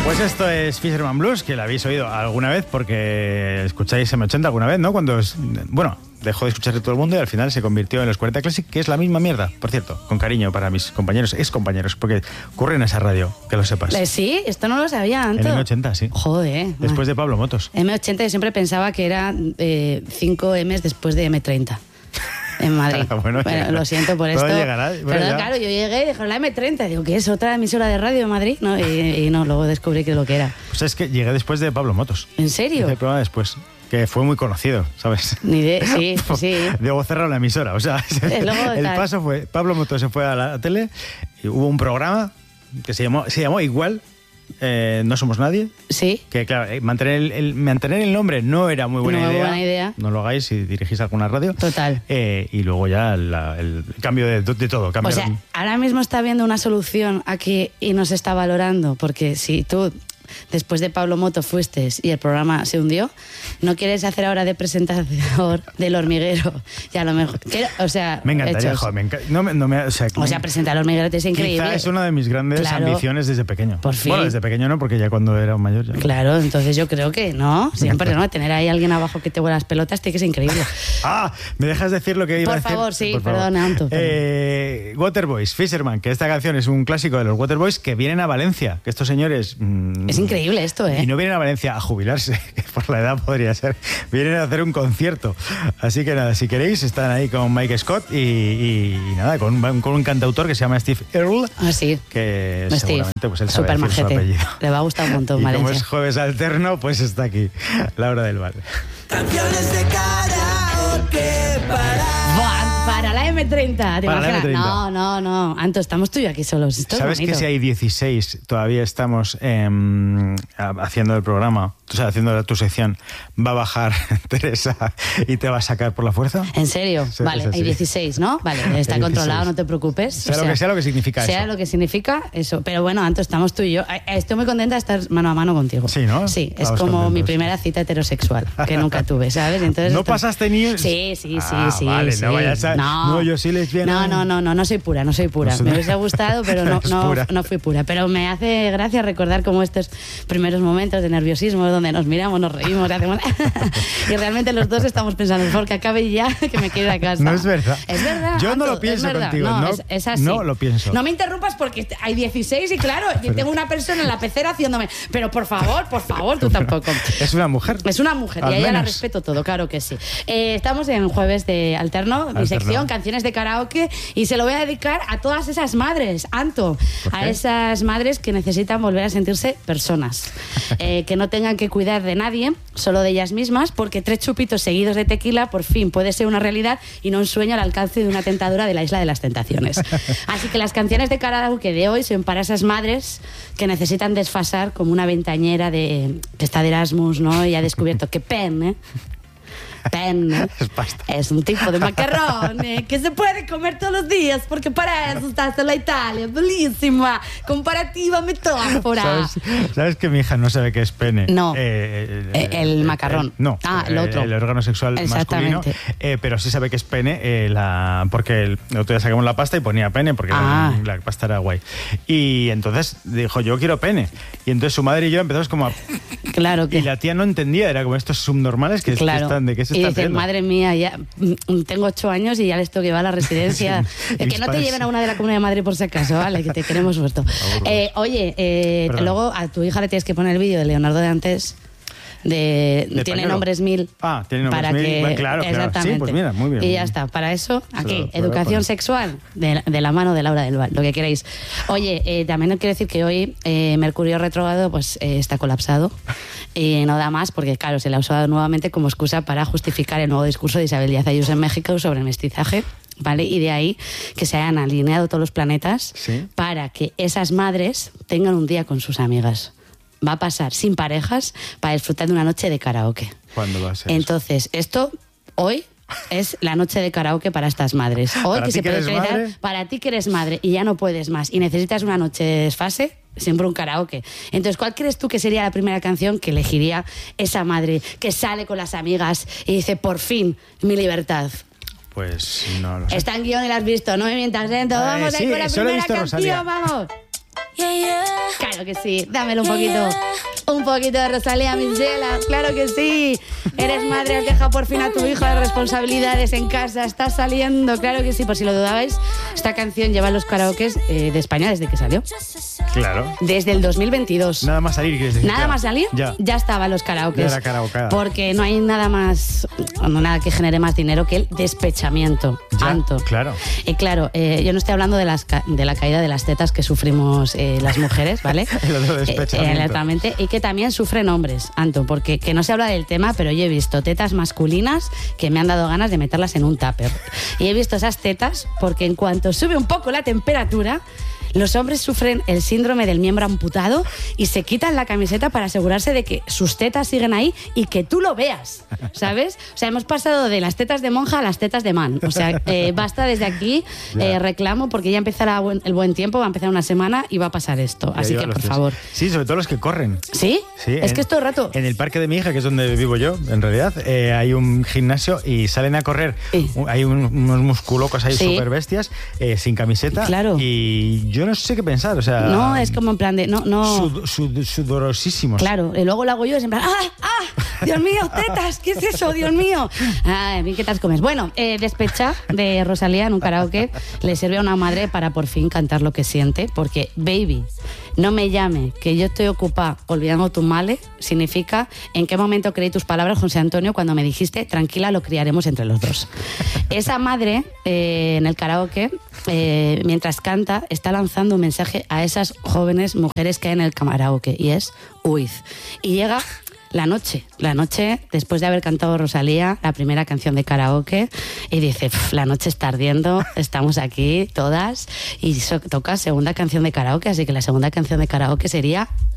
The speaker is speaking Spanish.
Pues esto es Fisherman Blues, que la habéis oído alguna vez porque escucháis M80 alguna vez, ¿no? Dejó de escuchar todo el mundo y al final se convirtió en los 40 Classic, que es la misma mierda, por cierto, con cariño para mis compañeros, excompañeros, porque ocurre en esa radio, que lo sepas. Sí, esto no lo sabía antes. En M80, sí. Joder. Después de Pablo Motos. M80 yo siempre pensaba que era 5 M's después de M30. En Madrid. bueno, lo siento por esto. Llegará, pero claro, yo llegué y dije la M30. Digo, ¿qué es? ¿Otra emisora de radio de Madrid? ¿No? Y no, luego descubrí que lo que era. Pues es que llegué después de Pablo Motos. ¿En serio? Hice el programa después, que fue muy conocido, ¿sabes? Ni idea, sí. Luego cerraron la emisora, o sea, el paso fue, Pablo Motos se fue a la tele y hubo un programa que se llamó igual, No Somos Nadie. Sí. Que claro, mantener el nombre no era muy buena idea. No lo hagáis si dirigís alguna radio. Total. Y luego ya el cambio de todo. O sea, ahora mismo está habiendo una solución aquí y no se está valorando, porque si tú después de Pablo Moto fuiste y el programa se hundió, ¿no quieres hacer ahora de presentador del Hormiguero? Y a lo mejor... me encantaría, joder, presentar el Hormiguero es increíble. Quizá es una de mis grandes ambiciones desde pequeño. Por fin. Bueno, desde pequeño no, porque ya cuando era mayor ya. Claro, entonces yo creo que no, siempre no. Tener ahí alguien abajo que te huele las pelotas tiene que ser increíble. ¿Me dejas decir lo que iba a decir? Por favor, sí, perdona, Anto. Waterboys, Fisherman, que esta canción es un clásico de los Waterboys que vienen a Valencia, que estos señores... Es increíble esto, ¿eh? Y no vienen a Valencia a jubilarse, que por la edad podría ser. Vienen a hacer un concierto. Así que nada, si queréis, están ahí con Mike Scott y nada, con un cantautor que se llama Steve Earle. Ah, sí. Que Steve, seguramente pues él sabe decir su majete. apellido. Le va a gustar un montón, y Valencia. como es jueves alterno, pues está aquí, la hora del bar. Canciones de karaoke para la M30, ¿te imaginas? La M30. No, Anto, estamos tú y yo aquí solos. Esto ¿Sabes que si hay 16 todavía estamos haciendo el programa, o sea, haciendo tu sección, va a bajar Teresa y te va a sacar por la fuerza? ¿En serio? Sí, vale, hay 16, ¿no? Vale, está controlado, no te preocupes. Sea lo que significa eso. Sea lo que significa eso. Pero bueno, Anto, estamos tú y yo. Estoy muy contenta de estar mano a mano contigo. Sí, ¿no? Sí, es Estamos como contentos. Mi primera cita heterosexual, que nunca tuve, ¿sabes? Entonces, ¿No pasaste ni...? Sí. Vale, sí. no vayas a... No, yo soy lesbiana. No soy pura. Me hubiese gustado, pero no fui pura. Pero me hace gracia recordar como estos primeros momentos de nerviosismo donde nos miramos, nos reímos, hacemos... y realmente los dos estamos pensando, por favor, que acabe ya, que me quiero ir a casa. No es verdad. Es verdad. Yo Anto, no lo pienso contigo. No, es así. No lo pienso. No me interrumpas porque hay 16 y claro, yo tengo una persona en la pecera haciéndome... Pero por favor, tú tampoco. Es una mujer. Es una mujer y a ella la respeto todo, claro que sí. Estamos en jueves de Alterno, mi sección, canciones de karaoke, y se lo voy a dedicar a todas esas madres, Anto, a esas madres que necesitan volver a sentirse personas, que no tengan que cuidar de nadie, solo de ellas mismas, porque 3 chupitos seguidos de tequila por fin puede ser una realidad y no un sueño al alcance de una tentadora de la Isla de las Tentaciones. Así que las canciones de karaoke de hoy son para esas madres que necesitan desfasar como una ventañera que está de Erasmus, ¿no? Y ha descubierto que penne es un tipo de macarrón que se puede comer todos los días porque para eso está hasta la Italia. Bellísima comparativa metáfora. ¿Sabes que mi hija no sabe qué es pene? No. El macarrón. No. El otro. El órgano sexual masculino. Pero sí sabe que es pene porque el otro día sacamos la pasta y ponía pene porque la pasta era guay. Y entonces dijo, yo quiero pene. Y entonces su madre y yo empezamos como a... Claro que... Y la tía no entendía, era como estos subnormales que están... ¿De qué se y están dice, riendo? madre mía, ya tengo 8 años y ya les tengo que llevar a la residencia. Que no te lleven a una de la Comunidad de Madrid por si acaso, ¿vale? Que te queremos muerto. Luego a tu hija le tienes que poner el vídeo de Leonardo de antes. Tiene pañuelo. nombres 1000. Tiene nombres para 1000. Que, claro. exactamente. Sí, pues mira, muy bien. Y ya está. Para eso, aquí, lo educación sexual de la mano de Laura del Val, lo que queréis. Oye, también quiero decir que hoy Mercurio retrógrado pues está colapsado y no da más porque, claro, se le ha usado nuevamente como excusa para justificar el nuevo discurso de Isabel Díaz Ayuso en México sobre el mestizaje. ¿Vale? Y de ahí que se hayan alineado todos los planetas para que esas madres tengan un día con sus amigas. Va a pasar sin parejas para disfrutar de una noche de karaoke. ¿Cuándo va a ser? Entonces, esto hoy es la noche de karaoke para estas madres. Hoy que se puede utilizar para ti que eres madre y ya no puedes más y necesitas una noche de desfase, siempre un karaoke. Entonces, ¿cuál crees tú que sería la primera canción que elegiría esa madre que sale con las amigas y dice, por fin, mi libertad? Pues no lo sé. Está en guión y la has visto, no me mientas, ¿eh? Entonces, vamos a ir con la primera canción, vamos. Karaoke. Claro que sí, dámelo un poquito. Un poquito de Rosalía, mi ciela. Claro que sí. Eres madre, has dejado por fin a tu hijo las responsabilidades en casa. Estás saliendo, claro que sí. Por si lo dudabais, esta canción lleva los karaokes de España desde que salió. Claro. Desde el 2022. Nada más salir, ¿quieres decir? Nada más salir, ya estaban los karaokes. Ya era karaokeada. Porque no hay nada que genere más dinero que el despechamiento. Tanto. Claro. Claro, yo no estoy hablando de la caída de las tetas que sufrimos las mujeres, ¿vale? Lo de despechamiento. Exactamente. Y que también sufren hombres, Anto, porque que no se habla del tema, pero yo he visto tetas masculinas que me han dado ganas de meterlas en un tupper. Y he visto esas tetas porque en cuanto sube un poco la temperatura, los hombres sufren el síndrome del miembro amputado y se quitan la camiseta para asegurarse de que sus tetas siguen ahí y que tú lo veas, ¿sabes? O sea, hemos pasado de las tetas de monja a las tetas de man. O sea, basta desde aquí, reclamo, porque ya empezará el buen tiempo, va a empezar una semana y va a pasar esto. Así que, por favor. Sí, sobre todo los que corren. ¿Sí? Es que es todo el rato. En el parque de mi hija, que es donde vivo yo, en realidad, hay un gimnasio y salen a correr. Hay unos musculocos ahí súper bestias, sin camiseta. Claro. Y yo no sé qué pensar, o sea... No, es como en plan de... No. Sudorosísimos. Claro, y luego lo hago yo, es en plan... Dios mío, tetas, ¿qué es eso? Dios mío. Ay, ¿qué tal comes? Bueno, Despecha, de Rosalía, en un karaoke, le sirve a una madre para por fin cantar lo que siente, porque, baby, no me llame, que yo estoy ocupada olvidando tus males, significa en qué momento creí tus palabras, José Antonio, cuando me dijiste, tranquila, lo criaremos entre los dos. Esa madre, en el karaoke, mientras canta, está lanzando un mensaje a esas jóvenes mujeres que hay en el karaoke, y es, huid. Y llega... La noche, después de haber cantado Rosalía, la primera canción de karaoke, y dice, la noche está ardiendo, estamos aquí todas, y toca segunda canción de karaoke, así que la segunda canción de karaoke sería